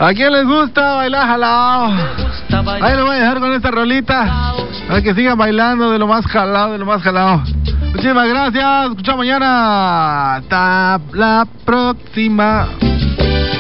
¿A quién les gusta bailar jalao? Ahí lo voy a dejar con esta rolita. Para que sigan bailando de lo más jalado, de lo más jalado. Muchísimas gracias. Escuchamos mañana. Hasta la próxima.